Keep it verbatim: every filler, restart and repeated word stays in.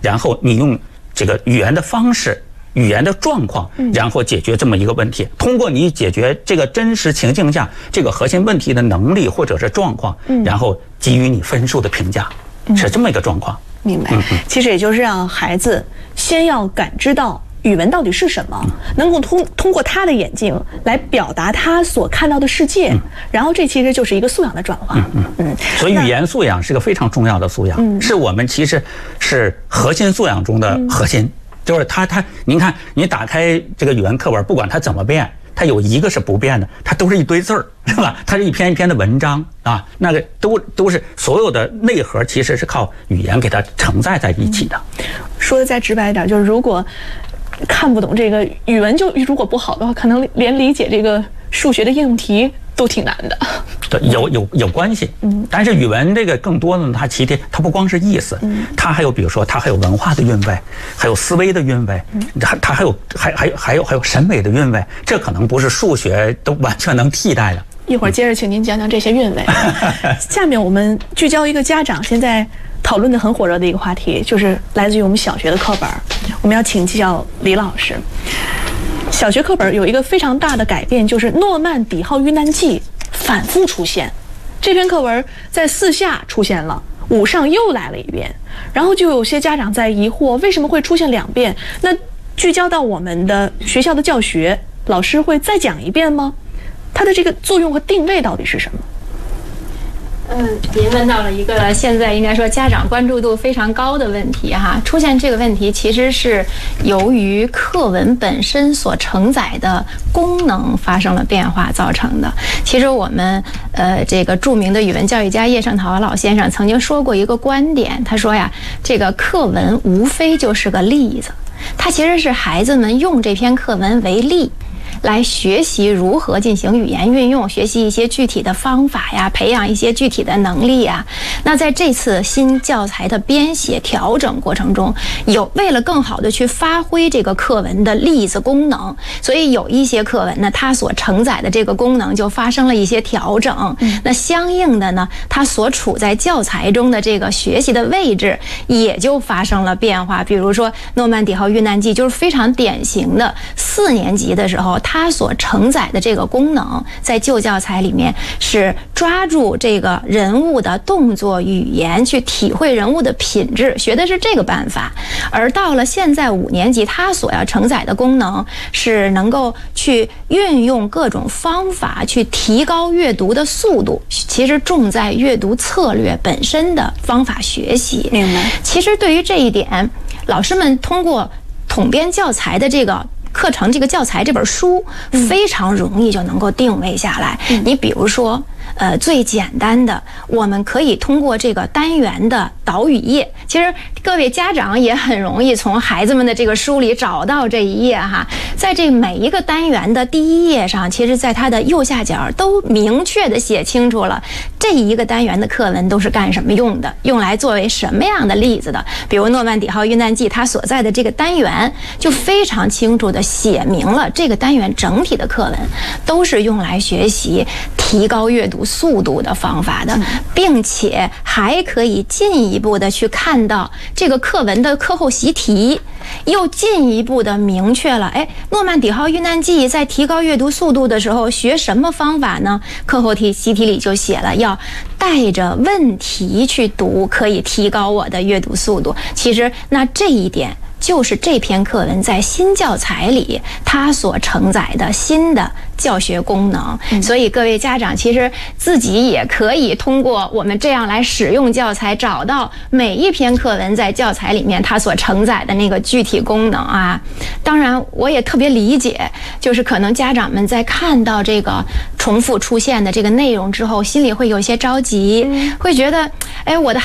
然后你用这个语言的方式。语言的状况，然后解决这么一个问题。通过你解决这个真实情境下这个核心问题的能力或者是状况，然后给予你分数的评价，是这么一个状况。 明白。其实也就是让孩子先要感知到语文到底是什么，能够通通过他的眼睛来表达他所看到的世界，然后这其实就是一个素养的转化。 嗯嗯。所以语言素养是个非常重要的素养，是我们其实是核心素养中的核心。就是他他，您看，你打开这个语文课文，不管它怎么变，它有一个是不变的，它都是一堆字儿，是吧？它是一篇一篇的文章啊，那个都都是所有的内核，其实是靠语言给它承载在一起的。 说的再直白一点，就是如果看不懂这个语文，就如果不好的话，可能连理解这个数学的应用题都挺难的。 对，有有有关系，嗯，但是语文这个更多的它其实它不光是意思，嗯，它还有比如说它还有文化的韵味，还有思维的韵味，嗯，它它还有还还还有还有审美的韵味，这可能不是数学都完全能替代的。 一会儿接着请您讲讲这些韵味。下面我们聚焦一个家长现在讨论的很火热的一个话题，就是来自于我们小学的课本。我们要请教李老师，小学课本有一个非常大的改变，就是诺曼底号遇难记反复出现。这篇课文在四下出现了，五上又来了一遍，然后就有些家长在疑惑，为什么会出现两遍？那聚焦到我们的学校的教学，老师会再讲一遍吗？它的这个作用和定位到底是什么？ 嗯，您问到了一个现在应该说家长关注度非常高的问题哈。出现这个问题其实是由于课文本身所承载的功能发生了变化造成的。其实我们呃这个著名的语文教育家叶圣陶老先生曾经说过一个观点，他说呀，这个课文无非就是个例子，它其实是孩子们用这篇课文为例。来学习如何进行语言运用，学习一些具体的方法呀，培养一些具体的能力呀。那在这次新教材的编写调整过程中，有为了更好的去发挥这个课文的例子功能，所以有一些课文呢，它所承载的这个功能就发生了一些调整。那相应的呢，它所处在教材中的这个学习的位置也就发生了变化。比如说诺曼底号遇难记就是非常典型的，四年级的时候它所承载的这个功能，在旧教材里面是抓住这个人物的动作语言，去体会人物的品质，学的是这个办法。而到了现在五年级，它所要承载的功能是能够去运用各种方法去提高阅读的速度，其实重在阅读策略本身的方法学习。 明白。 其实对于这一点，老师们通过统编教材的这个课程这个教材这本书非常容易就能够定位下来。你比如说呃，最简单的，我们可以通过这个单元的导语页，其实各位家长也很容易从孩子们的这个书里找到这一页哈。在这每一个单元的第一页上，其实在它的右下角都明确的写清楚了这一个单元的课文都是干什么用的，用来作为什么样的例子的。比如诺曼底号遇难记，它所在的这个单元就非常清楚的写明了这个单元整体的课文都是用来学习提高阅读速度的方法的，并且还可以进一步的去看到这个课文的课后习题，又进一步的明确了，哎，诺曼底号遇难记在提高阅读速度的时候学什么方法呢？课后题习题里就写了，要带着问题去读，可以提高我的阅读速度。其实那这一点就是这篇课文在新教材里它所承载的新的教学功能。所以各位家长其实自己也可以通过我们这样来使用教材，找到每一篇课文在教材里面它所承载的那个具体功能啊。当然我也特别理解，就是可能家长们在看到这个重复出现的这个内容之后，心里会有些着急，会觉得哎，我的